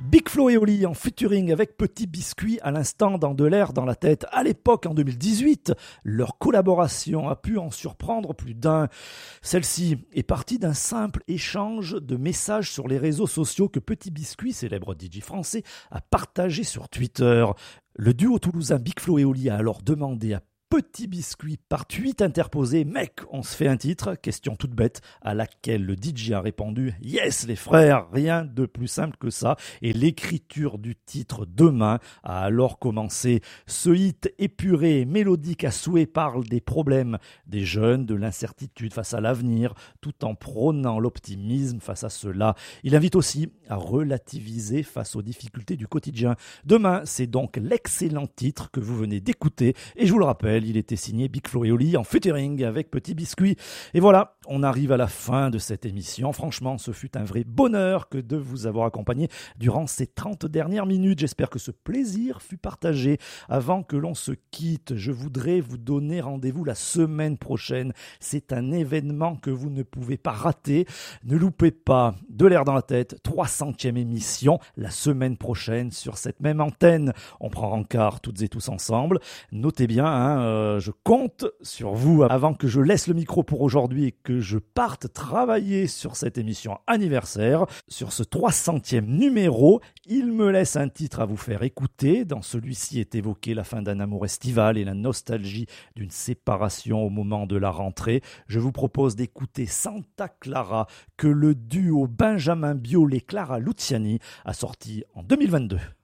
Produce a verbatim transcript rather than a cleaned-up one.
Big Flo et Oli en featuring avec Petit Biscuit à l'instant dans De l'air dans la tête. À l'époque, en deux mille dix-huit, leur collaboration a pu en surprendre plus d'un. Celle-ci est partie d'un simple échange de messages sur les réseaux sociaux que Petit Biscuit, célèbre D J français, a partagé sur Twitter. Le duo toulousain Big Flo et Oli a alors demandé à Petit Biscuit par tweet interposé « Mec, on se fait un titre ?» Question toute bête à laquelle le D J a répondu « Yes les frères, rien de plus simple que ça » et l'écriture du titre « Demain » a alors commencé. Ce hit épuré et mélodique à souhait parle des problèmes des jeunes, de l'incertitude face à l'avenir, tout en prônant l'optimisme face à cela. Il invite aussi à relativiser face aux difficultés du quotidien. « Demain » c'est donc l'excellent titre que vous venez d'écouter et je vous le rappelle, il était signé Big Flo et Oli en featuring avec Petit Biscuit. Et voilà, on arrive à la fin de cette émission. Franchement, ce fut un vrai bonheur que de vous avoir accompagné durant ces trente dernières minutes. J'espère que ce plaisir fut partagé. Avant que l'on se quitte, je voudrais vous donner rendez-vous la semaine prochaine. C'est un événement que vous ne pouvez pas rater. Ne loupez pas De l'air dans la tête, trois centième émission, la semaine prochaine sur cette même antenne. On prend rencard toutes et tous ensemble. Notez bien, hein, Euh, je compte sur vous avant que je laisse le micro pour aujourd'hui et que je parte travailler sur cette émission anniversaire. Sur ce trois centième numéro, il me laisse un titre à vous faire écouter. Dans celui-ci est évoqué la fin d'un amour estival et la nostalgie d'une séparation au moment de la rentrée. Je vous propose d'écouter Santa Clara que le duo Benjamin Biolay-Clara Luciani a sorti en deux mille vingt-deux.